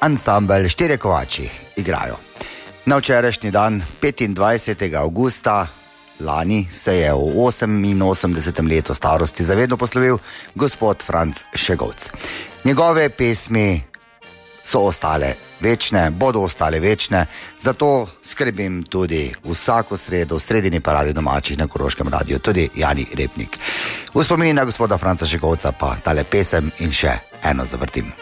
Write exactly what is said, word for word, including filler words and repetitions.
ansambel Štirje kovači igrajo. Na včerajšnji dan, petindvajsetega avgusta lani, se je v oseminosemdesetem letu starosti zavedno poslovil gospod Franc Šegovc. Njegove pesmi so ostale večne, bodo ostale večne, zato skrbim tudi vsako sredo v sredini paradi domačih na Koroškem radiju, tudi Jani Repnik. V spomin na gospoda Franca Šegovca pa tale pesem in še eno zavrtim.